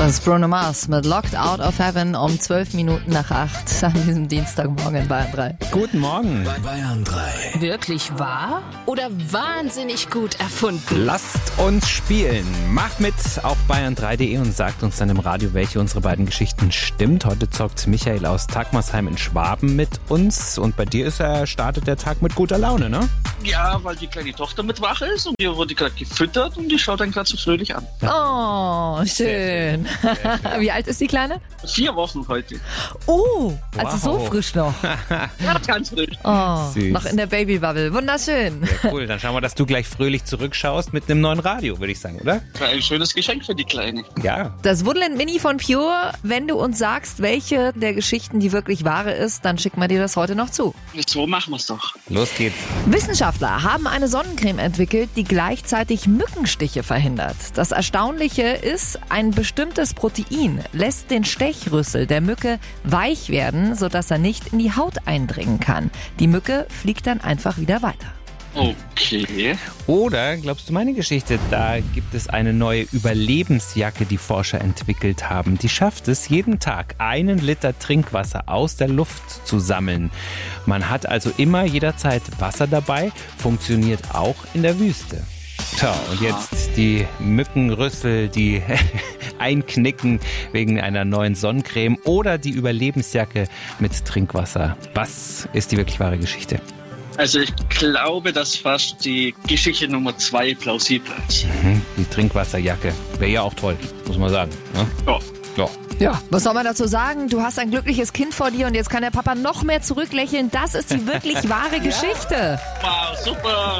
Das ist Bruno Mars mit Locked Out of Heaven um 12 Minuten nach 8 an diesem Dienstagmorgen in Bayern 3. Guten Morgen. Bei Bayern 3. Wirklich wahr oder wahnsinnig gut erfunden? Lasst uns spielen. Macht mit auf bayern3.de und sagt uns dann im Radio, welche unserer beiden Geschichten stimmt. Heute zockt Michael aus Tagmersheim in Schwaben mit uns. Und bei dir startet der Tag mit guter Laune, ne? Ja, weil die kleine Tochter mit wach ist und die wurde gerade gefüttert und die schaut dann gerade so fröhlich an. Oh, schön. Wie alt ist die Kleine? 4 Wochen heute. Oh, also so Wow. frisch noch. Ja, ganz frisch. Oh, Süß. noch in der Babybubble. Wunderschön. Ja, cool. Dann schauen wir, dass du gleich fröhlich zurückschaust mit einem neuen Radio, würde ich sagen, oder? War ein schönes Geschenk für die Kleine. Ja. Das Woodland Mini von Pure, wenn du uns sagst, welche der Geschichten die wirklich wahre ist, dann schicken wir dir das heute noch zu. So machen wir es doch. Los geht's. Wissenschaftler haben eine Sonnencreme entwickelt, die gleichzeitig Mückenstiche verhindert. Das Erstaunliche ist, ein bestimmtes Protein lässt den Stechrüssel der Mücke weich werden, sodass er nicht in die Haut eindringen kann. Die Mücke fliegt dann einfach wieder weiter. Okay. Oder, glaubst du meine Geschichte, da gibt es eine neue Überlebensjacke, die Forscher entwickelt haben. Die schafft es, jeden Tag 1 Liter Trinkwasser aus der Luft zu sammeln. Man hat also immer jederzeit Wasser dabei, funktioniert auch in der Wüste. Tja, und jetzt die Mückenrüssel, die einknicken wegen einer neuen Sonnencreme oder die Überlebensjacke mit Trinkwasser. Was ist die wirklich wahre Geschichte? Also ich glaube, dass fast die Geschichte Nummer 2 plausibel ist. Die Trinkwasserjacke. Wäre ja auch toll, muss man sagen. Ne? Ja. Ja. Ja, was soll man dazu sagen? Du hast ein glückliches Kind vor dir und jetzt kann der Papa noch mehr zurücklächeln. Das ist die wirklich wahre Geschichte. Wow, super.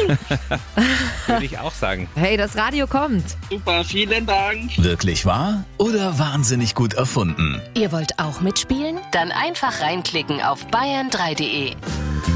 Würde ich auch sagen. Hey, das Radio kommt. Super, vielen Dank. Wirklich wahr oder wahnsinnig gut erfunden? Ihr wollt auch mitspielen? Dann einfach reinklicken auf bayern3.de.